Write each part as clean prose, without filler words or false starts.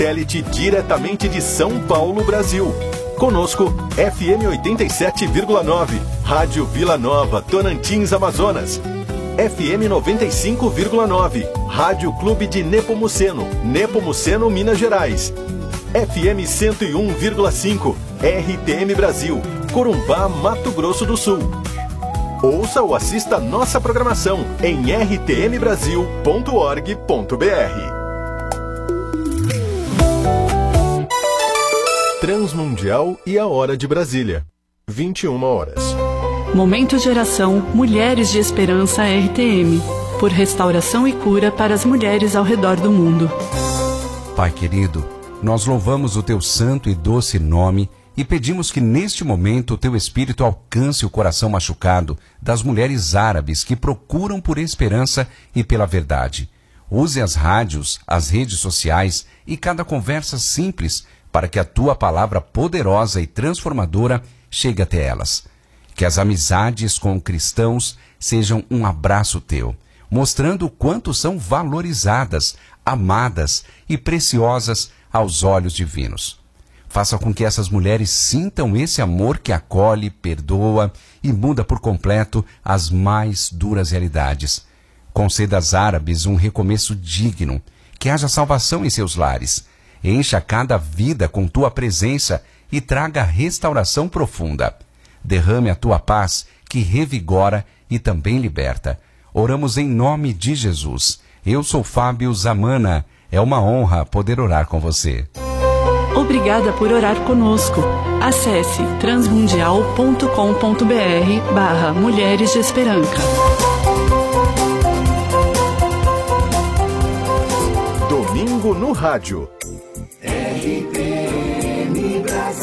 satélite diretamente de São Paulo, Brasil. Conosco, FM 87,9, Rádio Vila Nova, Tocantins, Amazonas. FM 95,9, Rádio Clube de Nepomuceno, Nepomuceno, Minas Gerais. FM 101,5, RTM Brasil, Corumbá, Mato Grosso do Sul. Ouça ou assista nossa programação em rtmbrasil.org.br. Transmundial e a Hora de Brasília, 21 horas. Momento de oração Mulheres de Esperança RTM, por restauração e cura para as mulheres ao redor do mundo. Pai querido, nós louvamos o teu santo e doce nome e pedimos que neste momento o teu Espírito alcance o coração machucado das mulheres árabes que procuram por esperança e pela verdade. Use as rádios, as redes sociais e cada conversa simples para que a tua palavra poderosa e transformadora chegue até elas. Que as amizades com cristãos sejam um abraço teu, mostrando o quanto são valorizadas, amadas e preciosas aos olhos divinos. Faça com que essas mulheres sintam esse amor que acolhe, perdoa e muda por completo as mais duras realidades. Conceda às árabes um recomeço digno, que haja salvação em seus lares. Encha cada vida com tua presença e traga restauração profunda. Derrame a tua paz, que revigora e também liberta. Oramos em nome de Jesus. Eu sou Fábio Zamana. É uma honra poder orar com você. Obrigada por orar conosco. Acesse transmundial.com.br/Mulheres de Esperança. Domingo no rádio. RTM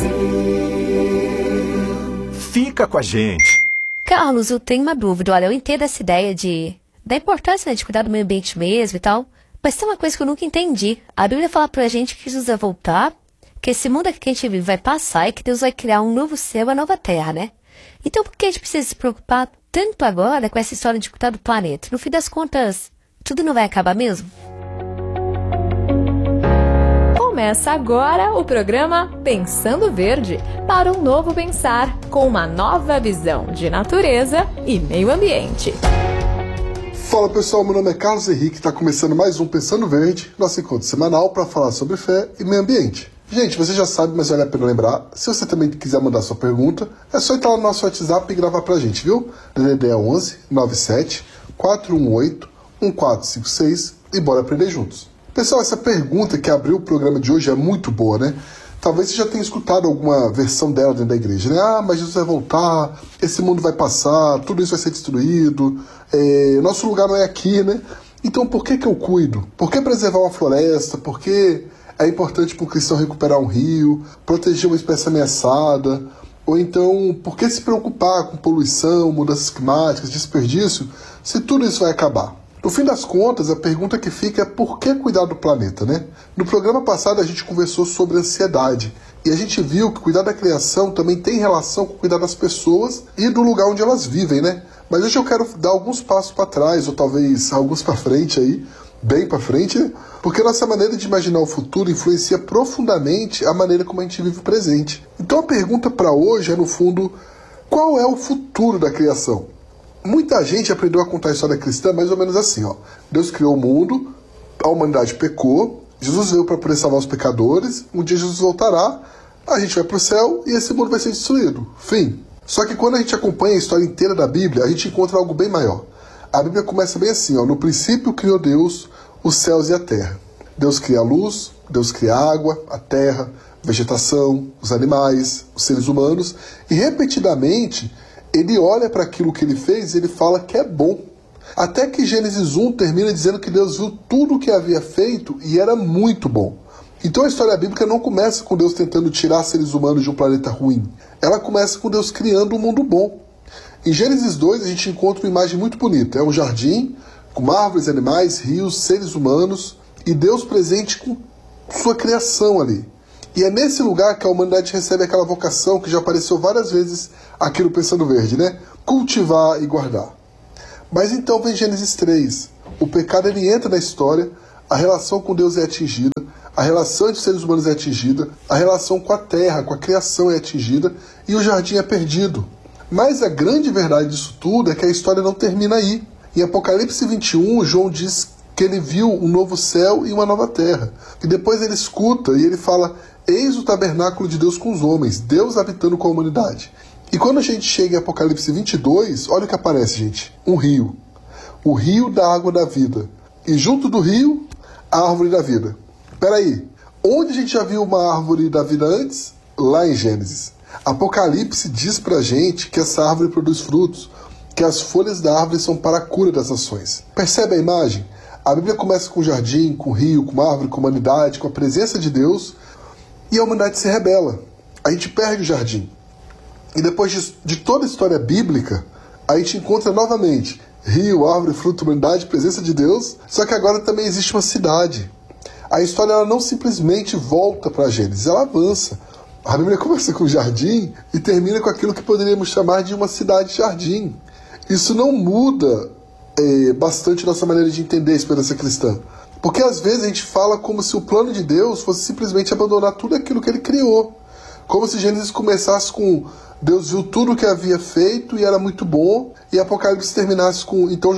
Brasil. Fica com a gente. Carlos, eu tenho uma dúvida. Olha, eu entendo essa ideia da importância, né, de cuidar do meio ambiente mesmo e tal, mas tem uma coisa que eu nunca entendi. A Bíblia fala pra gente que Jesus vai voltar, que esse mundo aqui que a gente vive vai passar e que Deus vai criar um novo céu e uma nova terra, né? Então por que a gente precisa se preocupar tanto agora com essa história de cuidar do planeta? No fim das contas, tudo não vai acabar mesmo? Começa agora o programa Pensando Verde, para um novo pensar, com uma nova visão de natureza e meio ambiente. Fala pessoal, meu nome é Carlos Henrique, está começando mais um Pensando Verde, nosso encontro semanal para falar sobre fé e meio ambiente. Gente, você já sabe, mas vale a pena lembrar, se você também quiser mandar sua pergunta, é só entrar no nosso WhatsApp e gravar pra gente, viu? DDD é 11 97 418 1456 e bora aprender juntos. Pessoal, essa pergunta que abriu o programa de hoje é muito boa, né? Talvez você já tenha escutado alguma versão dela dentro da igreja, né? Ah, mas Jesus vai voltar, esse mundo vai passar, tudo isso vai ser destruído, nosso lugar não é aqui, né? Então por que eu cuido? Por que preservar uma floresta? Por que é importante para o cristão recuperar um rio, proteger uma espécie ameaçada? Ou então, por que se preocupar com poluição, mudanças climáticas, desperdício, se tudo isso vai acabar? No fim das contas, a pergunta que fica é por que cuidar do planeta, né? No programa passado a gente conversou sobre ansiedade e a gente viu que cuidar da criação também tem relação com cuidar das pessoas e do lugar onde elas vivem, né? Mas hoje eu quero dar alguns passos para trás, ou talvez alguns para frente aí, bem para frente, né? Porque nossa maneira de imaginar o futuro influencia profundamente a maneira como a gente vive o presente. Então a pergunta para hoje é, no fundo, qual é o futuro da criação? Muita gente aprendeu a contar a história cristã mais ou menos assim, ó. Deus criou o mundo, a humanidade pecou, Jesus veio para poder salvar os pecadores, um dia Jesus voltará, a gente vai para o céu e esse mundo vai ser destruído. Fim. Só que quando a gente acompanha a história inteira da Bíblia, a gente encontra algo bem maior. A Bíblia começa bem assim, ó. No princípio criou Deus os céus e a terra. Deus cria a luz, Deus cria a água, a terra, a vegetação, os animais, os seres humanos, e repetidamente ele olha para aquilo que ele fez e ele fala que é bom. Até que Gênesis 1 termina dizendo que Deus viu tudo o que havia feito e era muito bom. Então a história bíblica não começa com Deus tentando tirar seres humanos de um planeta ruim. Ela começa com Deus criando um mundo bom. Em Gênesis 2 a gente encontra uma imagem muito bonita. É um jardim com árvores, animais, rios, seres humanos e Deus presente com sua criação ali. E é nesse lugar que a humanidade recebe aquela vocação que já apareceu várias vezes aqui no Pensando Verde, né? Cultivar e guardar. Mas então vem Gênesis 3. O pecado ele entra na história, a relação com Deus é atingida, a relação entre os seres humanos é atingida, a relação com a terra, com a criação é atingida e o jardim é perdido. Mas a grande verdade disso tudo é que a história não termina aí. Em Apocalipse 21, João diz que ele viu um novo céu e uma nova terra. E depois ele escuta e ele fala: eis o tabernáculo de Deus com os homens, Deus habitando com a humanidade. E quando a gente chega em Apocalipse 22, olha o que aparece, gente. Um rio. O rio da água da vida. E junto do rio, a árvore da vida. Peraí, onde a gente já viu uma árvore da vida antes? Lá em Gênesis. Apocalipse diz pra gente que essa árvore produz frutos, que as folhas da árvore são para a cura das nações. Percebe a imagem? A Bíblia começa com o jardim, com o rio, com a árvore, com a humanidade, com a presença de Deus, e a humanidade se rebela. A gente perde o jardim. E depois de toda a história bíblica, a gente encontra novamente rio, árvore, fruto, humanidade, presença de Deus, só que agora também existe uma cidade. A história ela não simplesmente volta para Gênesis, ela avança. A Bíblia começa com o jardim e termina com aquilo que poderíamos chamar de uma cidade-jardim. Isso não muda bastante nossa maneira de entender a esperança cristã. Porque às vezes a gente fala como se o plano de Deus fosse simplesmente abandonar tudo aquilo que ele criou. Como se Gênesis começasse com Deus viu tudo o que havia feito e era muito bom, e Apocalipse terminasse com então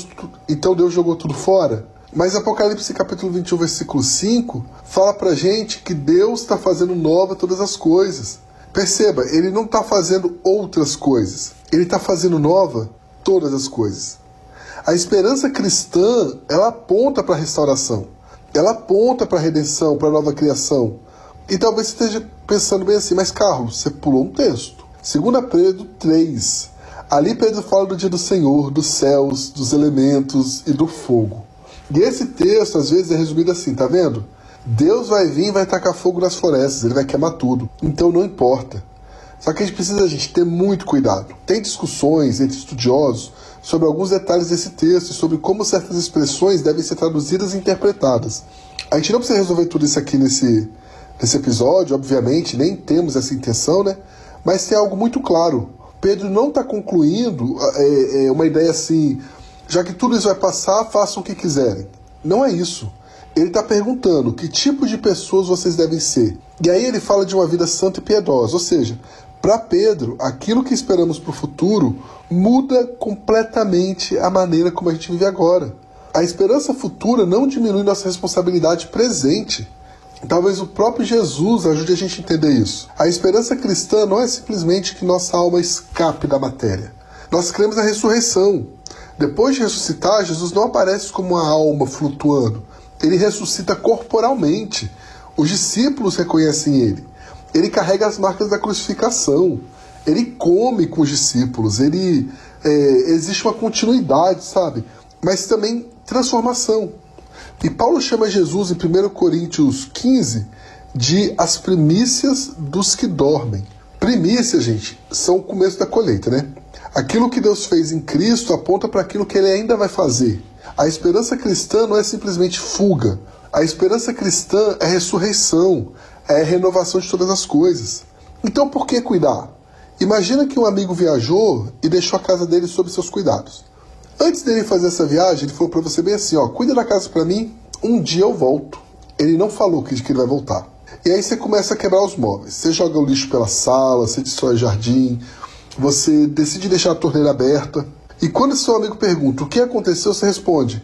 Deus jogou tudo fora. Mas Apocalipse capítulo 21, versículo 5, fala pra gente que Deus está fazendo nova todas as coisas. Perceba, ele não está fazendo outras coisas, ele está fazendo nova todas as coisas. A esperança cristã, ela aponta para a restauração, ela aponta para a redenção, para a nova criação. E talvez você esteja pensando bem assim, mas Carlos, você pulou um texto. 2 Pedro 3, ali Pedro fala do dia do Senhor, dos céus, dos elementos e do fogo. E esse texto às vezes é resumido assim, tá vendo? Deus vai vir e vai tacar fogo nas florestas, ele vai queimar tudo. Então não importa. Só que a gente precisa, ter muito cuidado. Tem discussões entre estudiosos sobre alguns detalhes desse texto e sobre como certas expressões devem ser traduzidas e interpretadas. A gente não precisa resolver tudo isso aqui nesse episódio, obviamente, nem temos essa intenção, né? Mas tem algo muito claro. Pedro não está concluindo uma ideia assim, já que tudo isso vai passar, façam o que quiserem. Não é isso. Ele está perguntando que tipo de pessoas vocês devem ser. E aí ele fala de uma vida santa e piedosa. Ou seja, para Pedro, aquilo que esperamos para o futuro muda completamente a maneira como a gente vive agora. A esperança futura não diminui nossa responsabilidade presente. Talvez o próprio Jesus ajude a gente a entender isso. A esperança cristã não é simplesmente que nossa alma escape da matéria. Nós cremos na ressurreição. Depois de ressuscitar, Jesus não aparece como uma alma flutuando. Ele ressuscita corporalmente. Os discípulos reconhecem ele. Ele carrega as marcas da crucificação. Ele come com os discípulos. Existe uma continuidade, sabe? Mas também transformação. E Paulo chama Jesus em 1 Coríntios 15 de as primícias dos que dormem. Primícias, gente, são o começo da colheita, né? Aquilo que Deus fez em Cristo aponta para aquilo que ele ainda vai fazer. A esperança cristã não é simplesmente fuga. A esperança cristã é ressurreição, é renovação de todas as coisas. Então por que cuidar? Imagina que um amigo viajou e deixou a casa dele sob seus cuidados. Antes dele fazer essa viagem, ele falou para você bem assim, cuida da casa para mim, um dia eu volto. Ele não falou que ele vai voltar. E aí você começa a quebrar os móveis. Você joga o lixo pela sala, você destrói o jardim, você decide deixar a torneira aberta. E quando seu amigo pergunta o que aconteceu, você responde,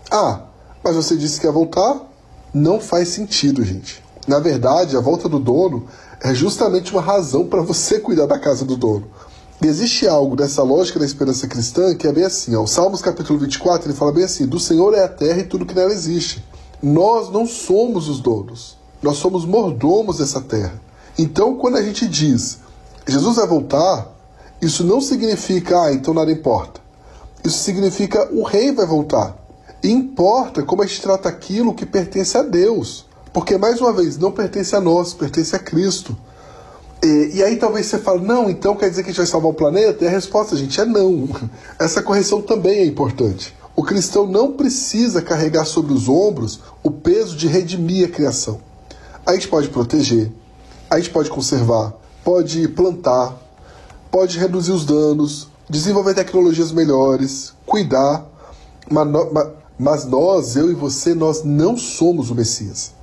mas você disse que ia voltar? Não faz sentido, gente. Na verdade, a volta do dono é justamente uma razão para você cuidar da casa do dono. E existe algo dessa lógica da esperança cristã que é bem assim. O Salmos capítulo 24, ele fala bem assim, do Senhor é a terra e tudo que nela existe. Nós não somos os donos. Nós somos mordomos dessa terra. Então, quando a gente diz, Jesus vai voltar, isso não significa, então nada importa. Isso significa, o rei vai voltar. E importa como a gente trata aquilo que pertence a Deus. Porque, mais uma vez, não pertence a nós, pertence a Cristo. E aí talvez você fale, não, então quer dizer que a gente vai salvar o planeta? E a resposta, gente, é não. Essa correção também é importante. O cristão não precisa carregar sobre os ombros o peso de redimir a criação. A gente pode proteger, a gente pode conservar, pode plantar, pode reduzir os danos, desenvolver tecnologias melhores, cuidar, mas nós, eu e você, nós não somos o Messias.